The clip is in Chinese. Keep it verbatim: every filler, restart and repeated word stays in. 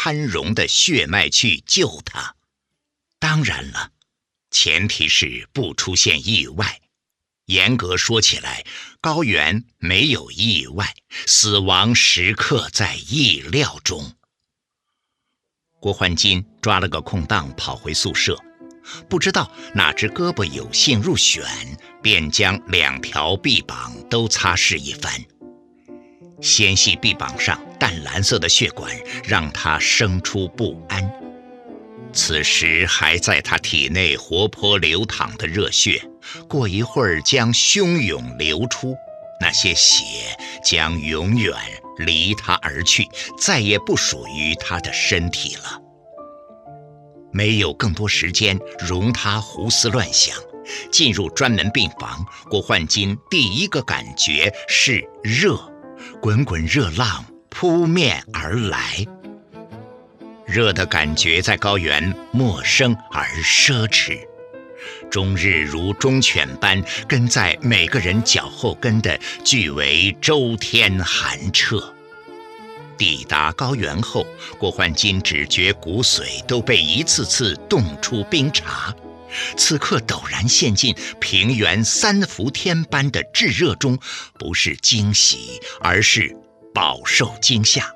堪荣的血脉去救他。当然了，前提是不出现意外。严格说起来，高原没有意外，死亡时刻在意料中。郭焕金抓了个空档跑回宿舍，不知道哪只胳膊有幸入选，便将两条臂膀都擦拭一番。纤细臂膀上淡蓝色的血管让他生出不安。此时还在他体内活泼流淌的热血，过一会儿将汹涌流出，那些血将永远离他而去，再也不属于他的身体了。没有更多时间容他胡思乱想，进入专门病房，郭焕金第一个感觉是热，滚滚热浪扑面而来。热的感觉在高原陌生而奢侈，终日如忠犬般跟在每个人脚后跟的俱为周天寒彻。抵达高原后，郭焕金只觉骨髓都被一次次冻出冰碴，此刻陡然陷进平原三伏天般的炙热中，不是惊喜，而是饱受惊吓。